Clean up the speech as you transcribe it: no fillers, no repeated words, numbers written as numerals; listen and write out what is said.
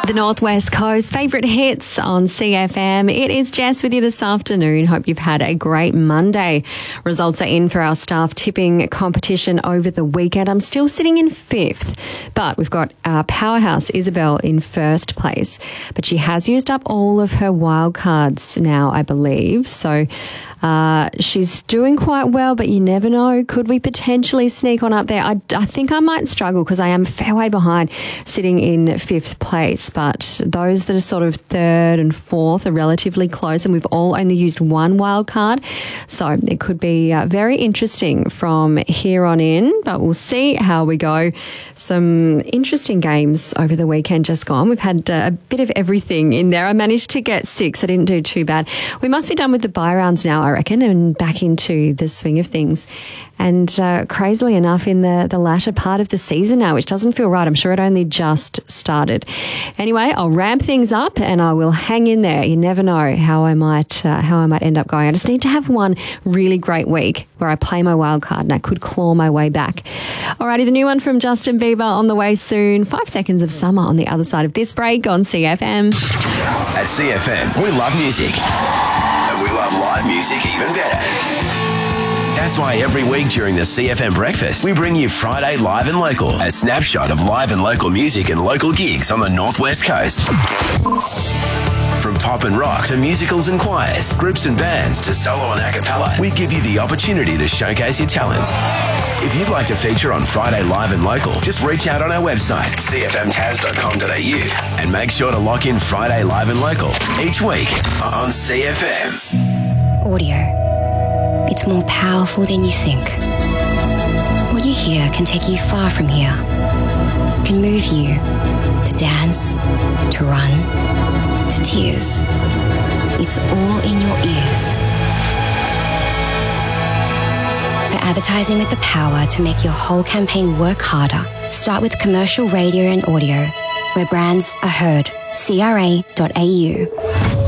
The Northwest Coast favourite hits on CFM. It is Jess with you this afternoon. Hope you've had a great Monday. Results are in for our staff tipping competition over the weekend. I'm still sitting in 5th, but we've got our powerhouse Isabel in 1st place. But she has used up all of her wild cards now, I believe. So she's doing quite well, but you never know. Could we potentially sneak on up there? I think I might struggle because I am a fair way behind, sitting in 5th place. But those that are sort of 3rd and 4th are relatively close, and we've all only used one wild card. So it could be very interesting from here on in, but we'll see how we go. Some interesting games over the weekend just gone. We've had a bit of everything in there. I managed to get 6. I didn't do too bad. We must be done with the bye rounds now, I reckon, and back into the swing of things. And crazily enough, in the latter part of the season now, which doesn't feel right. I'm sure it only just started. Anyway, I'll ramp things up and I will hang in there. You never know how I might end up going. I just need to have one really great week where I play my wild card and I could claw my way back. Alrighty, the new one from Justin Bieber on the way soon. 5 Seconds of Summer on the other side of this break on CFM. At CFM, we love music. And we love live music even better. That's why every week during the CFM Breakfast, we bring you Friday Live and Local, a snapshot of live and local music and local gigs on the Northwest Coast. From pop and rock to musicals and choirs, groups and bands to solo and a cappella, we give you the opportunity to showcase your talents. If you'd like to feature on Friday Live and Local, just reach out on our website, cfmtas.com.au, and make sure to lock in Friday Live and Local each week on CFM. Audio. It's more powerful than you think. What you hear can take you far from here. Can move you to dance, to run, to tears. It's all in your ears. For advertising with the power to make your whole campaign work harder, start with commercial radio and audio, where brands are heard. CRA.au.